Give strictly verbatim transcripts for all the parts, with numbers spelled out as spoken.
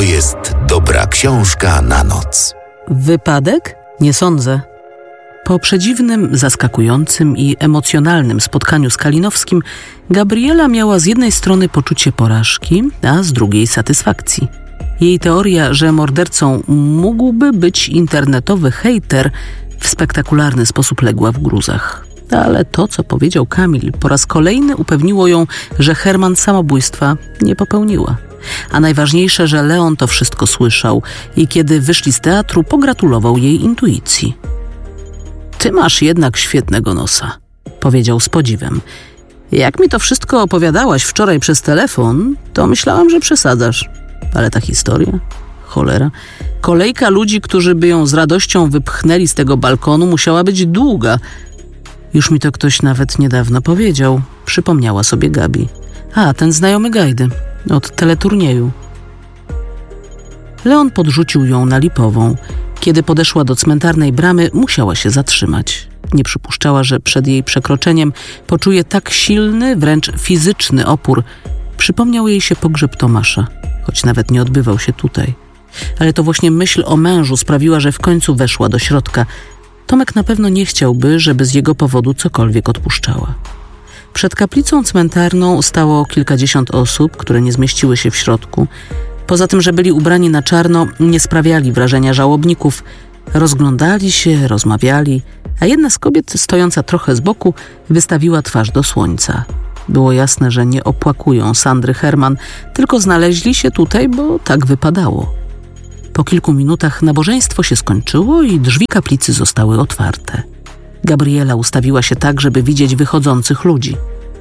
to jest dobra książka na noc. Wypadek? Nie sądzę. Po przedziwnym, zaskakującym i emocjonalnym spotkaniu z Kalinowskim Gabriela miała z jednej strony poczucie porażki, a z drugiej satysfakcji. Jej teoria, że mordercą mógłby być internetowy hejter, w spektakularny sposób legła w gruzach. Ale to, co powiedział Kamil, po raz kolejny upewniło ją, że Herman samobójstwa nie popełniła. A najważniejsze, że Leon to wszystko słyszał i kiedy wyszli z teatru, pogratulował jej intuicji. Ty masz jednak świetnego nosa, powiedział z podziwem. Jak mi to wszystko opowiadałaś wczoraj przez telefon, to myślałam, że przesadzasz. Ale ta historia? Cholera. Kolejka ludzi, którzy by ją z radością wypchnęli z tego balkonu, musiała być długa. Już mi to ktoś nawet niedawno powiedział, przypomniała sobie Gabi. A, ten znajomy Gajdy, od teleturnieju. Leon podrzucił ją na Lipową. Kiedy podeszła do cmentarnej bramy, musiała się zatrzymać. Nie przypuszczała, że przed jej przekroczeniem poczuje tak silny, wręcz fizyczny opór. Przypomniał jej się pogrzeb Tomasza, choć nawet nie odbywał się tutaj. Ale to właśnie myśl o mężu sprawiła, że w końcu weszła do środka. Tomek na pewno nie chciałby, żeby z jego powodu cokolwiek odpuszczała. Przed kaplicą cmentarną stało kilkadziesiąt osób, które nie zmieściły się w środku. Poza tym, że byli ubrani na czarno, nie sprawiali wrażenia żałobników. Rozglądali się, rozmawiali, a jedna z kobiet, stojąca trochę z boku, wystawiła twarz do słońca. Było jasne, że nie opłakują Sandry Herman, tylko znaleźli się tutaj, bo tak wypadało. Po kilku minutach nabożeństwo się skończyło i drzwi kaplicy zostały otwarte. Gabriela ustawiła się tak, żeby widzieć wychodzących ludzi.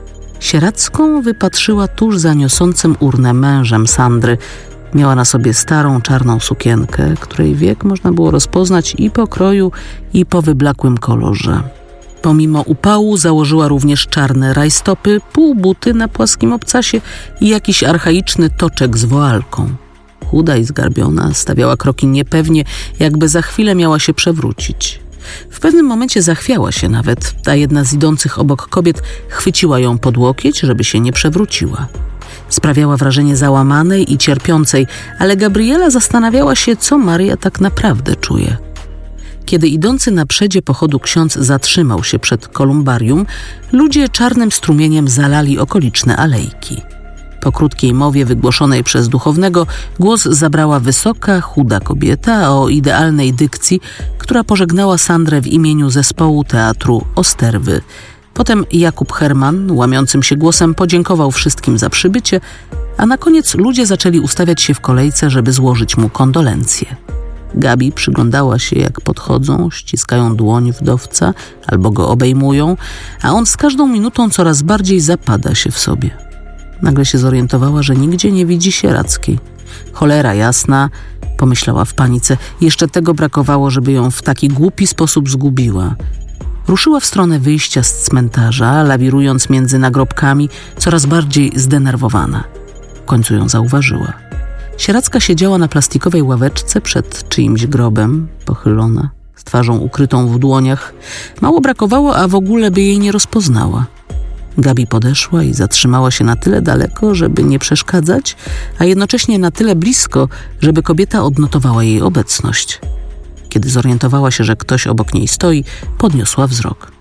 Sieradzką wypatrzyła tuż za niosącym urnę mężem Sandry. Miała na sobie starą, czarną sukienkę, której wiek można było rozpoznać i po kroju, i po wyblakłym kolorze. Pomimo upału założyła również czarne rajstopy, półbuty na płaskim obcasie i jakiś archaiczny toczek z woalką. Chuda i zgarbiona, stawiała kroki niepewnie, jakby za chwilę miała się przewrócić. W pewnym momencie zachwiała się nawet, a jedna z idących obok kobiet chwyciła ją pod łokieć, żeby się nie przewróciła. Sprawiała wrażenie załamanej i cierpiącej, ale Gabriela zastanawiała się, co Maria tak naprawdę czuje. Kiedy idący na przedzie pochodu ksiądz zatrzymał się przed kolumbarium, ludzie czarnym strumieniem zalali okoliczne alejki. Po krótkiej mowie wygłoszonej przez duchownego głos zabrała wysoka, chuda kobieta o idealnej dykcji, która pożegnała Sandrę w imieniu zespołu teatru Osterwy. Potem Jakub Herman, łamiącym się głosem, podziękował wszystkim za przybycie, a na koniec ludzie zaczęli ustawiać się w kolejce, żeby złożyć mu kondolencje. Gabi przyglądała się, jak podchodzą, ściskają dłoń wdowca albo go obejmują, a on z każdą minutą coraz bardziej zapada się w sobie. Nagle się zorientowała, że nigdzie nie widzi Sieradzkiej. Cholera jasna, pomyślała w panice. Jeszcze tego brakowało, żeby ją w taki głupi sposób zgubiła. Ruszyła w stronę wyjścia z cmentarza, lawirując między nagrobkami, coraz bardziej zdenerwowana. W końcu ją zauważyła. Sieradzka siedziała na plastikowej ławeczce przed czyimś grobem, pochylona, z twarzą ukrytą w dłoniach. Mało brakowało, a w ogóle by jej nie rozpoznała. Gabi podeszła i zatrzymała się na tyle daleko, żeby nie przeszkadzać, a jednocześnie na tyle blisko, żeby kobieta odnotowała jej obecność. Kiedy zorientowała się, że ktoś obok niej stoi, podniosła wzrok.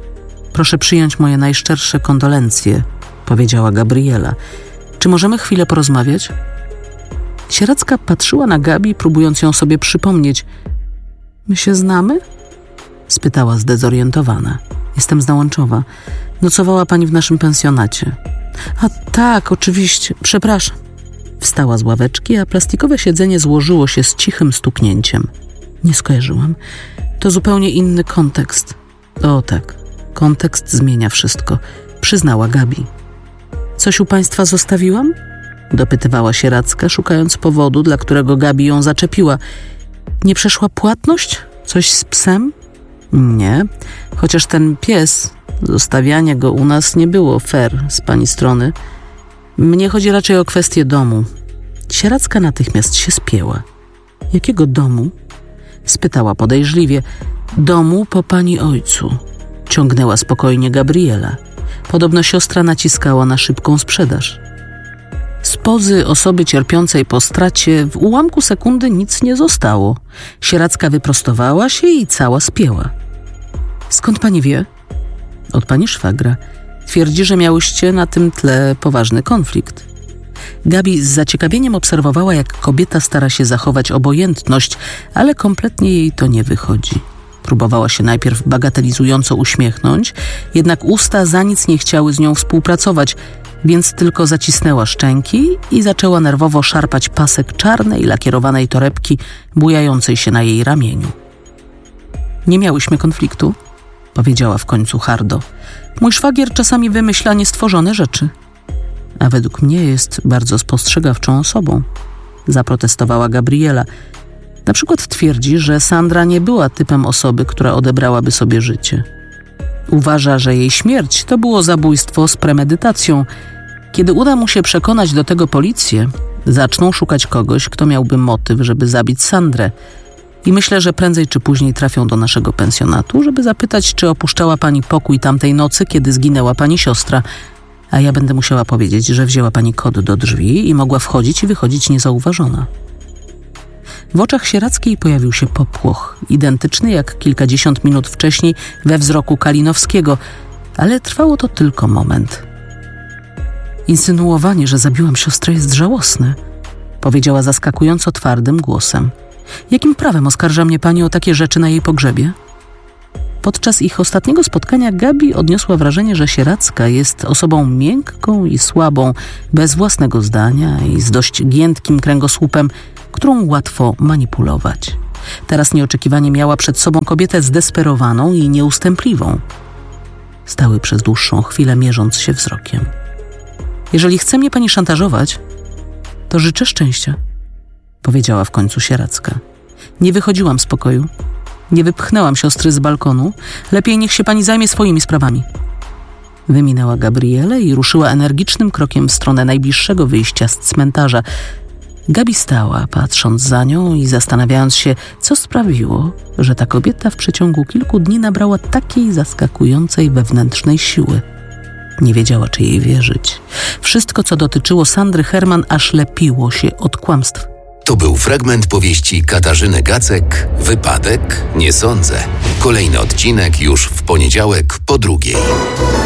Proszę przyjąć moje najszczersze kondolencje, powiedziała Gabriela. Czy możemy chwilę porozmawiać? Sieradzka patrzyła na Gabi, próbując ją sobie przypomnieć. My się znamy? Spytała zdezorientowana. Jestem z Nałęczowa. Nocowała pani w naszym pensjonacie. A tak, oczywiście. Przepraszam. Wstała z ławeczki, a plastikowe siedzenie złożyło się z cichym stuknięciem. Nie skojarzyłam. To zupełnie inny kontekst. O tak, kontekst zmienia wszystko, przyznała Gabi. Coś u państwa zostawiłam? Dopytywała Sieradzka, szukając powodu, dla którego Gabi ją zaczepiła. Nie przeszła płatność? Coś z psem? Nie, chociaż ten pies, zostawianie go u nas nie było fair z pani strony. Mnie chodzi raczej o kwestię domu. Sieradzka natychmiast się spięła. Jakiego domu? Spytała podejrzliwie. Domu po pani ojcu. Ciągnęła spokojnie Gabriela. Podobno siostra naciskała na szybką sprzedaż. Z pozy osoby cierpiącej po stracie w ułamku sekundy nic nie zostało. Sieradzka wyprostowała się i cała spięła. Skąd pani wie? Od pani szwagra. Twierdzi, że miałyście na tym tle poważny konflikt. Gabi z zaciekawieniem obserwowała, jak kobieta stara się zachować obojętność, ale kompletnie jej to nie wychodzi. Próbowała się najpierw bagatelizująco uśmiechnąć, jednak usta za nic nie chciały z nią współpracować, więc tylko zacisnęła szczęki i zaczęła nerwowo szarpać pasek czarnej, lakierowanej torebki bujającej się na jej ramieniu. Nie miałyśmy konfliktu, powiedziała w końcu hardo. Mój szwagier czasami wymyśla niestworzone rzeczy. A według mnie jest bardzo spostrzegawczą osobą, zaprotestowała Gabriela. Na przykład twierdzi, że Sandra nie była typem osoby, która odebrałaby sobie życie. Uważa, że jej śmierć to było zabójstwo z premedytacją. Kiedy uda mu się przekonać do tego policję, zaczną szukać kogoś, kto miałby motyw, żeby zabić Sandrę. I myślę, że prędzej czy później trafią do naszego pensjonatu, żeby zapytać, czy opuszczała pani pokój tamtej nocy, kiedy zginęła pani siostra. A ja będę musiała powiedzieć, że wzięła pani kod do drzwi i mogła wchodzić i wychodzić niezauważona. W oczach Sieradzkiej pojawił się popłoch, identyczny jak kilkadziesiąt minut wcześniej we wzroku Kalinowskiego, ale trwało to tylko moment. Insynuowanie, że zabiłam siostrę, jest żałosne, powiedziała zaskakująco twardym głosem. Jakim prawem oskarża mnie pani o takie rzeczy na jej pogrzebie? Podczas ich ostatniego spotkania Gabi odniosła wrażenie, że Sieradzka jest osobą miękką i słabą, bez własnego zdania i z dość giętkim kręgosłupem, którą łatwo manipulować. Teraz nieoczekiwanie miała przed sobą kobietę zdesperowaną i nieustępliwą. Stały przez dłuższą chwilę, mierząc się wzrokiem. Jeżeli chce mnie pani szantażować, to życzę szczęścia, powiedziała w końcu Sieradzka. Nie wychodziłam z pokoju. Nie wypchnęłam siostry z balkonu. Lepiej niech się pani zajmie swoimi sprawami. Wyminęła Gabrielę i ruszyła energicznym krokiem w stronę najbliższego wyjścia z cmentarza. Gabi stała, patrząc za nią i zastanawiając się, co sprawiło, że ta kobieta w przeciągu kilku dni nabrała takiej zaskakującej wewnętrznej siły. Nie wiedziała, czy jej wierzyć. Wszystko, co dotyczyło Sandry Herman, aż lepiło się od kłamstw. To był fragment powieści Katarzyny Gacek „Wypadek? Nie sądzę”. Kolejny odcinek już w poniedziałek po drugiej.